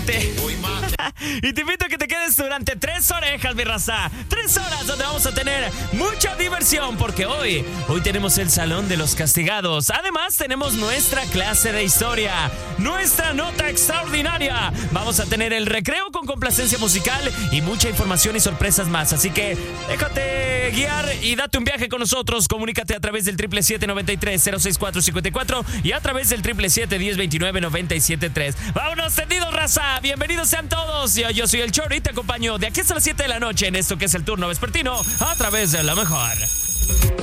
Y te invito a que te quedes durante 3 orejas, mi raza. 3 horas donde vamos a tener mucha diversión, porque hoy tenemos el Salón de los Castigados. Además, tenemos nuestra clase de historia, nuestra nota extraordinaria. Vamos a tener el recreo con complacencia musical y mucha información y sorpresas más. Así que déjate guiar y date un viaje con nosotros. Comunícate a través del 777-93-06454 y a través del 777-1029-973. ¡Vámonos tendidos, raza! Bienvenidos sean todos. Yo soy el Choro y te acompaño de aquí hasta las 7 de la noche en esto que es el turno vespertino a través de la mejor.